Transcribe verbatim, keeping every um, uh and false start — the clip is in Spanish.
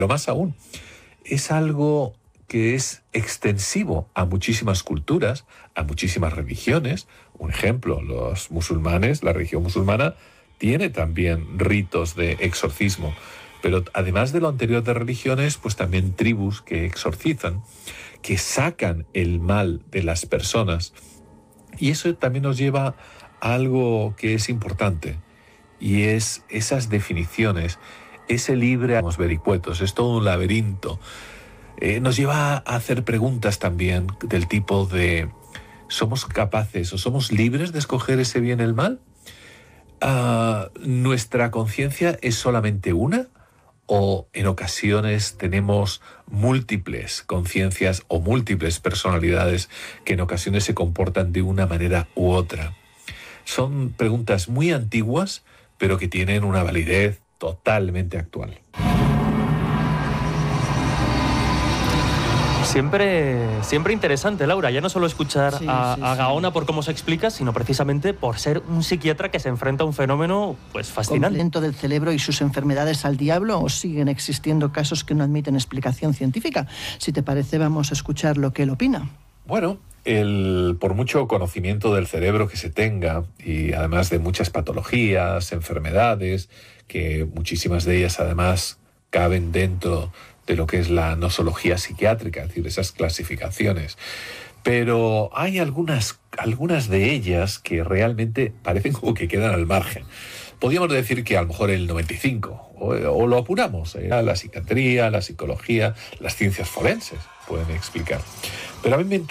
Pero más aún, es algo que es extensivo a muchísimas culturas, a muchísimas religiones. Un ejemplo, los musulmanes, la religión musulmana, tiene también ritos de exorcismo. Pero además de lo anterior de religiones, pues también tribus que exorcizan, que sacan el mal de las personas. Y eso también nos lleva a algo que es importante, y es esas definiciones, ese libre a los vericuetos, es todo un laberinto. Eh, nos lleva a hacer preguntas también del tipo de, ¿somos capaces o somos libres de escoger ese bien y el mal? Uh, ¿Nuestra conciencia es solamente una? ¿O en ocasiones tenemos múltiples conciencias o múltiples personalidades que en ocasiones se comportan de una manera u otra? Son preguntas muy antiguas, pero que tienen una validez totalmente actual. Siempre, siempre interesante, Laura, ya no solo escuchar sí, a, sí, a Gaona sí. por cómo se explica, sino precisamente por ser un psiquiatra que se enfrenta a un fenómeno pues fascinante. ¿Complemento del cerebro y sus enfermedades al diablo o siguen existiendo casos que no admiten explicación científica? Si te parece, vamos a escuchar lo que él opina. Bueno, el, por mucho conocimiento del cerebro que se tenga, y además de muchas patologías, enfermedades, que muchísimas de ellas además caben dentro de lo que es la nosología psiquiátrica, es decir, esas clasificaciones. Pero hay algunas, algunas de ellas que realmente parecen como que quedan al margen. Podríamos decir que a lo mejor el noventa y cinco, o, o lo apuramos, ¿eh? La psiquiatría, la psicología, las ciencias forenses pueden explicar. Pero a mí me